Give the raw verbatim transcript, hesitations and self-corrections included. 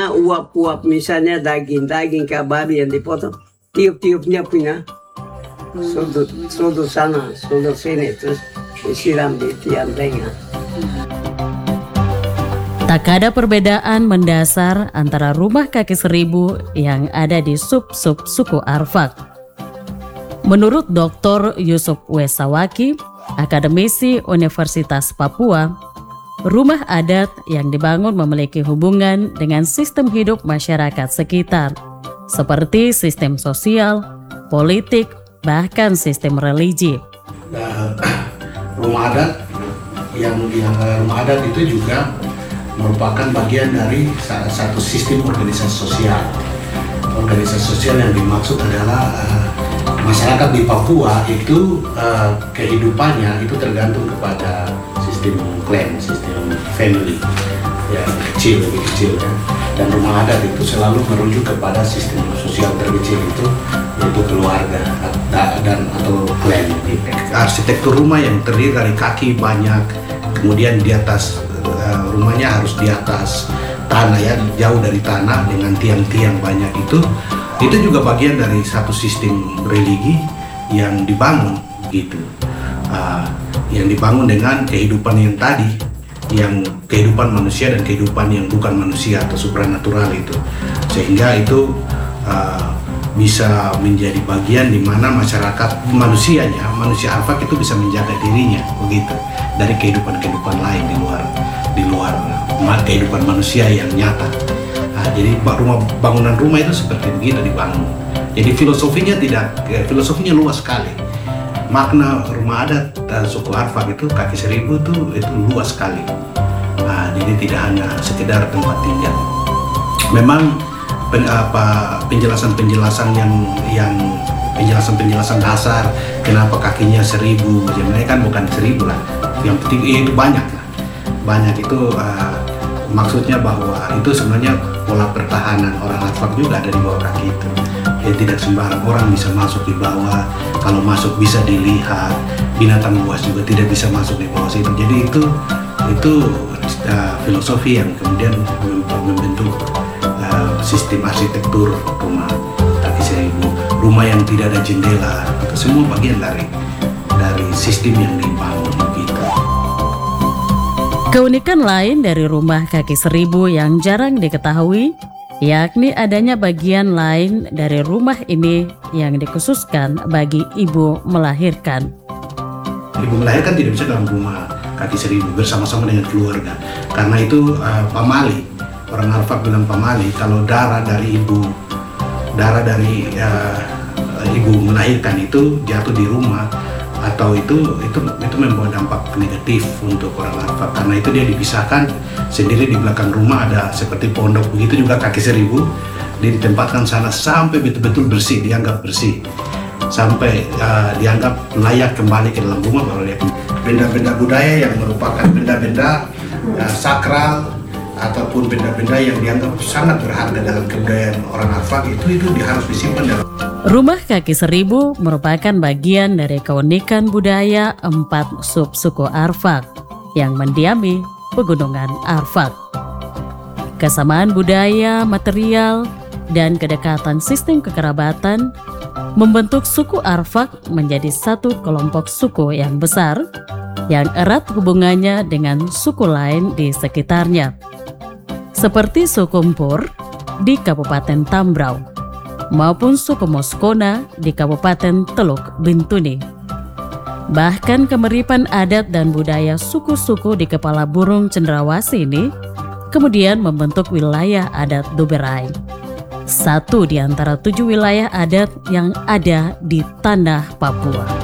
punya uap-uap, misalnya daging-daging babi yang dipotong, tiup-tiupnya punya sudut sudut sana, sudut sini, terus disiram di tiang lengan. Tak ada perbedaan mendasar antara rumah kaki seribu yang ada di sub-sub suku Arfak. Menurut doktor Yusuf Wesawaki, akademisi Universitas Papua, rumah adat yang dibangun memiliki hubungan dengan sistem hidup masyarakat sekitar, seperti sistem sosial, politik, bahkan sistem religi. Nah, rumah adat yang, yang rumah adat itu juga merupakan bagian dari satu sistem organisasi sosial. Organisasi sosial yang dimaksud adalah uh, masyarakat di Papua itu uh, kehidupannya itu tergantung kepada sistem klan, sistem family, ya kecil, lebih kecil ya. Dan rumah adat itu selalu merujuk kepada sistem sosial terkecil itu, yaitu keluarga dan atau klan. Arsitektur rumah yang terdiri dari kaki banyak, kemudian di atas uh, rumahnya harus di atas tanah ya, jauh dari tanah dengan tiang-tiang banyak itu. Itu juga bagian dari satu sistem religi yang dibangun gitu, uh, yang dibangun dengan kehidupan yang tadi, yang kehidupan manusia dan kehidupan yang bukan manusia atau supranatural itu, sehingga itu uh, bisa menjadi bagian di mana masyarakat manusianya, manusia Arfak itu bisa menjaga dirinya begitu dari kehidupan-kehidupan lain di luar di luar kehidupan manusia yang nyata. Nah, jadi rumah, bangunan rumah itu seperti begitu dibangun. Jadi filosofinya tidak, filosofinya luas sekali. Makna rumah adat uh, suku Arfak itu kaki seribu itu itu luas sekali. Nah, jadi tidak hanya sekedar tempat tinggal. Memang pen, apa, penjelasan-penjelasan yang yang penjelasan-penjelasan dasar kenapa kakinya seribu, sebenarnya kan bukan seribu lah. Yang penting itu banyak lah. Banyak itu uh, maksudnya bahwa itu sebenarnya pola pertahanan orang Arfak juga ada di bawah kaki itu. Ya, tidak sembarang orang bisa masuk di bawah. Kalau masuk bisa dilihat. Binatang buas juga tidak bisa masuk di bawah situ. Jadi itu itu uh, filosofi yang kemudian membentuk uh, sistem arsitektur rumah kaki seribu. Rumah yang tidak ada jendela, itu semua bagian dari dari sistem yang dibangun gitu. Keunikan lain dari rumah kaki seribu yang jarang diketahui, yakni adanya bagian lain dari rumah ini yang dikhususkan bagi ibu melahirkan. Ibu melahirkan tidak bisa dalam rumah kaki seribu bersama-sama dengan keluarga, karena itu uh, pamali. Orang Arfak bilang pamali, kalau darah dari ibu, darah dari uh, ibu melahirkan itu jatuh di rumah, atau itu itu itu membawa dampak negatif untuk orang Arfak, karena itu dia dipisahkan sendiri di belakang rumah ada seperti pondok, begitu juga kaki seribu dia ditempatkan sana sampai betul-betul bersih, dianggap bersih, sampai uh, dianggap layak kembali ke dalam rumah baru dia. Benda-benda budaya yang merupakan benda-benda uh, sakral ataupun benda-benda yang dianggap sangat berharga dalam kebudayaan orang Arfak itu itu harus disimpan dalam. Rumah kaki seribu merupakan bagian dari keunikan budaya empat sub-suku Arfak yang mendiami pegunungan Arfak. Kesamaan budaya, material, dan kedekatan sistem kekerabatan membentuk suku Arfak menjadi satu kelompok suku yang besar yang erat hubungannya dengan suku lain di sekitarnya, seperti suku Mpur di Kabupaten Tambrau maupun suku Moskona di Kabupaten Teluk Bintuni. Bahkan kemiripan adat dan budaya suku-suku di Kepala Burung Cendrawasih ini kemudian membentuk wilayah adat Doberai, satu di antara tujuh wilayah adat yang ada di tanah Papua.